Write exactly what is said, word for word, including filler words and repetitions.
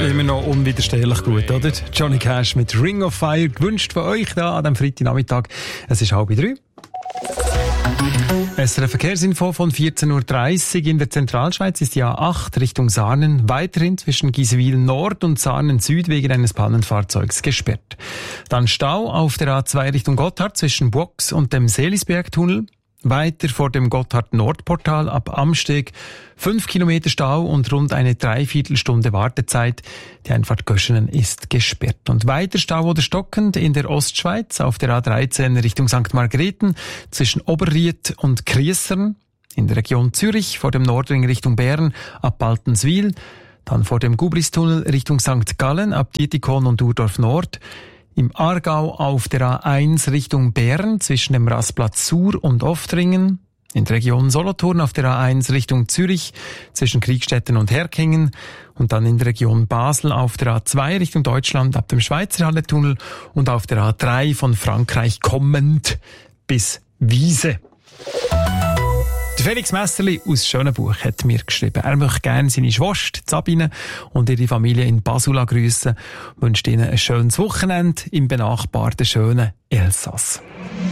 Immer noch unwiderstehlich gut, oder? Johnny Cash mit Ring of Fire, gewünscht von euch da an diesem Freitagnachmittag. Es ist halb drei. S R F Verkehrsinfo von vierzehn Uhr dreißig. In der Zentralschweiz ist die A acht Richtung Sarnen weiterhin zwischen Giswil Nord und Sarnen Süd wegen eines Pannenfahrzeugs gesperrt. Dann Stau auf der A zwei Richtung Gotthard zwischen Buox und dem Seelisbergtunnel. Weiter vor dem Gotthard-Nordportal ab Amsteg fünf Kilometer Stau und rund eine Dreiviertelstunde Wartezeit. Die Einfahrt Göschenen ist gesperrt. Und weiter Stau oder stockend in der Ostschweiz auf der A dreizehn Richtung Sankt Margrethen zwischen Oberried und Kriessern. In der Region Zürich vor dem Nordring Richtung Bern ab Baltenswil. Dann vor dem Gubristunnel Richtung Sankt Gallen ab Dietikon und Urdorf Nord. Im Aargau auf der A eins Richtung Bern zwischen dem Rastplatz Sur und Oftringen. In der Region Solothurn auf der A eins Richtung Zürich zwischen Kriegstetten und Herkingen. Und dann in der Region Basel auf der A zwei Richtung Deutschland ab dem Schweizerhalle-Tunnel und auf der A drei von Frankreich kommend bis Wiese. Der Felix Messerli aus Schönenbuch hat mir geschrieben, er möchte gerne seine Schwester Sabine und ihre Familie in Basula grüssen, wünscht ihnen ein schönes Wochenende im benachbarten schönen Elsass.